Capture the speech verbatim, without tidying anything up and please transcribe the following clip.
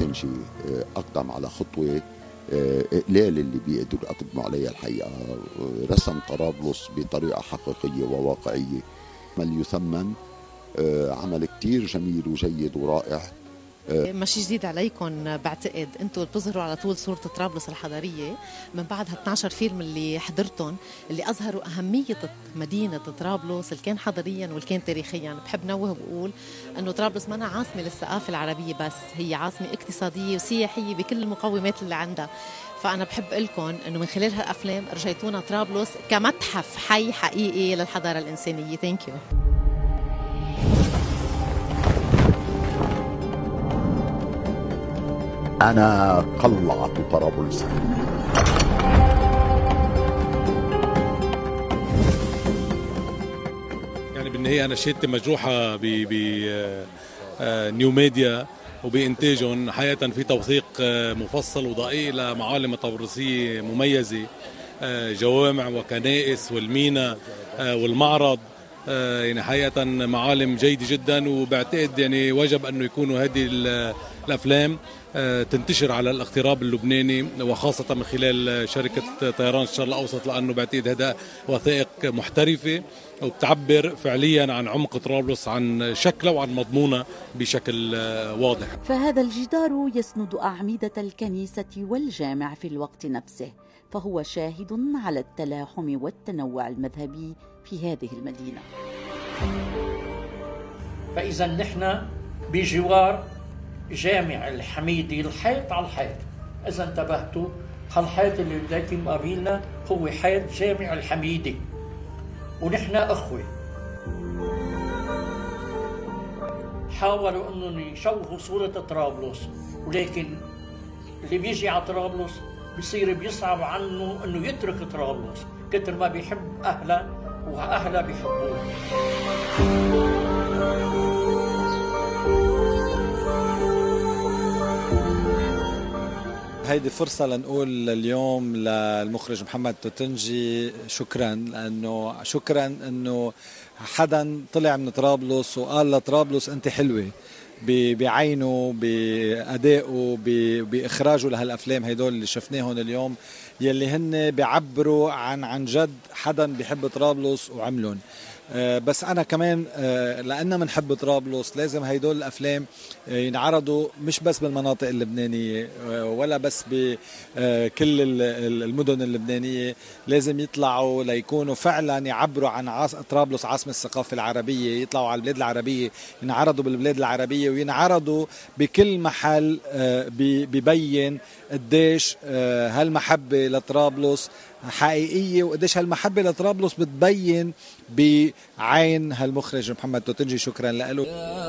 توتنجي أقدم على خطوة قليل اللي بيقدروا يقدموا عليها الحقيقة. رسم طرابلس بطريقة حقيقية وواقعية، عمل يثمن، عمل كتير جميل وجيد ورائع. ماشي جديد عليكم، بعتقد انتم بتظهروا على طول صورة طرابلس الحضارية من بعد ها اثني عشر فيلم اللي حضرتهم، اللي أظهروا أهمية مدينة طرابلس اللي كان حضاريا واللي كان تاريخيا. بحب نوه وأقول أنه طرابلس ما أنا عاصمة للثقافة العربية بس، هي عاصمة اقتصادية وسياحية بكل المقومات اللي عندها. فأنا بحب لكم أنه من خلال هالأفلام رجيتونا طرابلس كمتحف حي حقيقي للحضارة الإنسانية. ثانك يو. أنا قلعت طرابلس. يعني بالنهاية أنا شهادتي مجروحة ب نيو ميديا وبإنتاجهم. حقيقة في توثيق مفصل ودقيق لمعالم طرابلسية مميزة، جوامع وكنائس والمينا والمعرض، يعني حقيقة معالم جيدة جدا. وبعتقد يعني وجب أنه يكونوا هذه الأفلام تنتشر على الاغتراب اللبناني، وخاصة من خلال شركة طيران الشرق الأوسط، لأنه بعتقد هذا وثائق محترفة وبتعبر فعليا عن عمق طرابلس، عن شكله وعن مضمونه بشكل واضح. فهذا الجدار يسند أعمدة الكنيسة والجامع في الوقت نفسه، فهو شاهد على التلاحم والتنوع المذهبي في هذه المدينة. فإذا نحن بجوار جامع الحميدي، الحيط على الحيط. إذا انتبهتوا، هالحيط اللي بدايتي مقابلنا هو حيط جامع الحميدي، ونحن أخوة. حاولوا أنهم يشوهوا صورة طرابلس، ولكن اللي بيجي على طرابلس بصير بيصعب عنه أنه يترك طرابلس كتر ما بيحب أهله وأهله بيحبوه. هيدي فرصة لنقول اليوم للمخرج محمد توتنجي شكرا، لأنه شكرا أنه حدا طلع من طرابلس وقال لطرابلس أنت حلوة بعينه، بأدائه، بإخراجه لهالأفلام هيدول اللي شفناهم اليوم، يلي هن بيعبروا عن عن جد حدا بيحب طرابلس وعملهم. بس أنا كمان لأننا منحب طرابلس لازم هيدول الأفلام ينعرضوا مش بس بالمناطق اللبنانية ولا بس بكل المدن اللبنانية، لازم يطلعوا ليكونوا فعلا يعبروا عن عاص... طرابلس عاصمة الثقافة العربية، يطلعوا على البلاد العربية، ينعرضوا بالبلاد العربية، وينعرضوا بكل محل بيبين قديش هالمحبة لطرابلس حقيقية، وقديش هالمحبة لطرابلس بتبين بعين هالمخرج محمد توتنجي. شكرا له.